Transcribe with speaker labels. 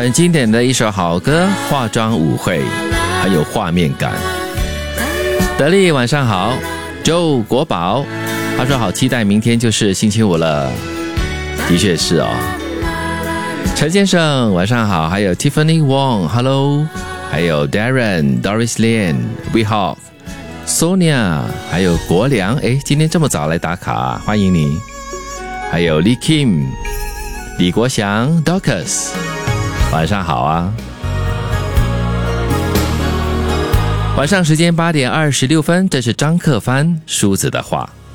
Speaker 1: 很经典的一首好歌，化妆舞会，很有画面感。德利晚上好， Joe 国宝他说好期待明天就是星期五了，的确是哦。陈先生晚上好，还有 Tiffany Wong Hello， 还有 Darren Doris Lian We Hope Sonia， 还有国良，今天这么早来打卡，欢迎你。还有 Lee Kim 李国祥 Dorcas 晚上好啊。晚上时间8点26分，这是张克帆梳子的话。